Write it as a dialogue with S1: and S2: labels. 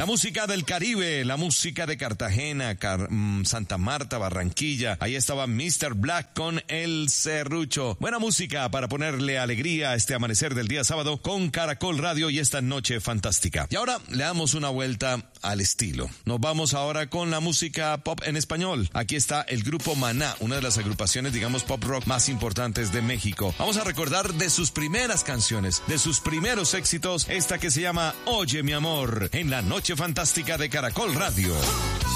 S1: La música del Caribe, la música de Cartagena, Santa Marta, Barranquilla. Ahí estaba Mr. Black con El Serrucho. Buena música para ponerle alegría a este amanecer del día sábado con Caracol Radio y esta noche fantástica. Y ahora le damos una vuelta al estilo. Nos vamos ahora con la música pop en español. Aquí está el grupo Maná, una de las agrupaciones, digamos, pop rock más importantes de México. Vamos a recordar de sus primeras canciones, de sus primeros éxitos, esta que se llama Oye mi amor, en la noche fantástica de Caracol Radio.